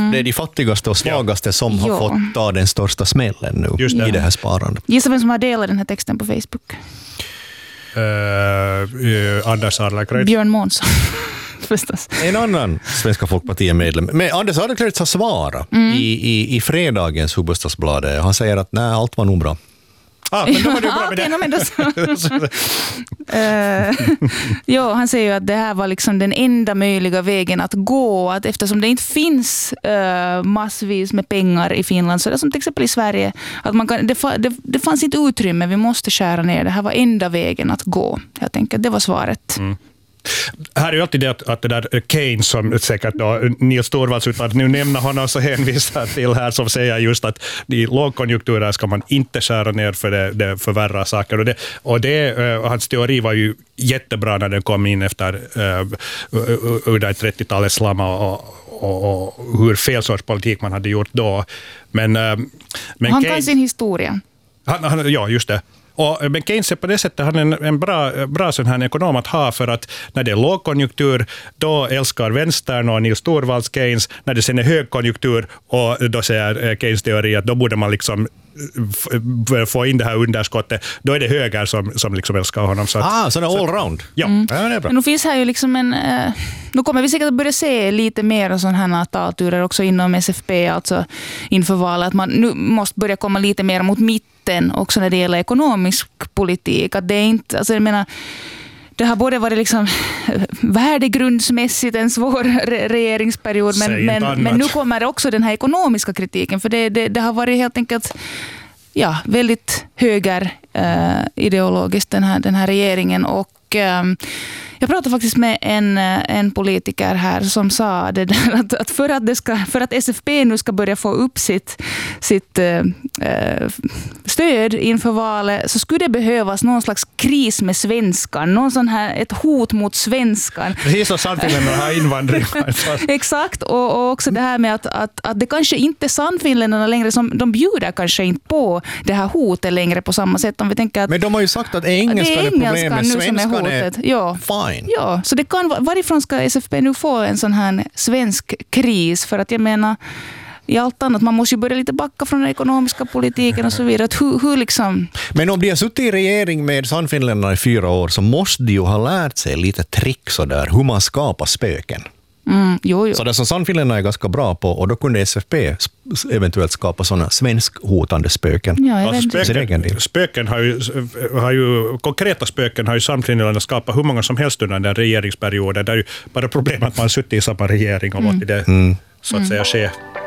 det är de fattigaste och svagaste som har fått ta den största smällen nu i det här sparandet. Gissa vem som har delat den här texten på Facebook? Anders Adlercreutz. Björn Månsson. Förstås. En annan Svenska Folkpartiet-medlem. Men Anders Adlercreutz har svarat i fredagens Hufvudstadsbladet. Han säger att nej, allt var nog bra. Men då var det bra med det. Han säger ju att det här var liksom den enda möjliga vägen att gå, att eftersom det inte finns massvis med pengar i Finland, så det som till exempel i Sverige, att man kan, det fanns inte utrymme, vi måste skära ner, det här var enda vägen att gå. Jag tänker att det var svaret. Här är ju alltid det att det där Keynes, som säkert då Nils Torvalds, utan att nu nämna honom, så hänvisar till här, som säger just att i lågkonjunkturer ska man inte skära ner för det förvärrar saker. Och hans teori var ju jättebra när den kom in efter under 30-talets slamma och hur fel sorts politik man hade gjort då. Men han Keynes, kan sin historia. Ja, just det. Men Keynes är på det sättet, han är en bra sån här ekonom att ha, för att när det är lågkonjunktur, då älskar vänstern och Nils Torvalds Keynes. När det sen är högkonjunktur, och då säger Keynes teori att då borde man liksom få in det här underskottet, då är det höger som liksom älskar honom. Så det är allround. Ja, det är bra. Men nu finns här ju liksom nu kommer vi säkert att börja se lite mer sådana här talturer också inom SFP, alltså inför valet, att man nu måste börja komma lite mer mot mitten också när det gäller ekonomisk politik. Att det är inte, alltså jag menar, det har både varit liksom värdegrundsmässigt en svår regeringsperiod, men nu kommer också den här ekonomiska kritiken, för det har varit helt enkelt väldigt höger ideologiskt den här regeringen. Och jag pratade faktiskt med en politiker här som sa det där, att för att SFP nu ska börja få upp sitt stöd inför valet, så skulle det behövas någon slags kris med svenskan, någon sån här, ett hot mot svenskan. Precis som Sannfinländarna har invandring. Exakt, och också det här med att det kanske inte är Sannfinländarna längre, som de bjuder kanske inte på det här hotet längre på samma sätt. Om vi tänker att, men de har ju sagt att engelskan är problemet, svenskan är fine. Ja, så det kan, varifrån ska SFP nu få en sån här svensk kris? För att jag menar, i allt annat, man måste ju börja lite backa från den ekonomiska politiken och så vidare. Hur liksom... Men om de har suttit i regering med Sannfinländarna i 4 år, så måste de ju ha lärt sig lite trick så där, hur man skapar spöken. Jo. Så det som Sannfinländarna är ganska bra på, och då kunde SFP eventuellt skapa sådana svenskhotande spöken. Ja, spöken har ju konkreta spöken har ju Sannfinländarna skapat hur många som helst under den regeringsperioden. Det är ju bara problemet att man har suttit i samma regering och låtit det så att säga ske.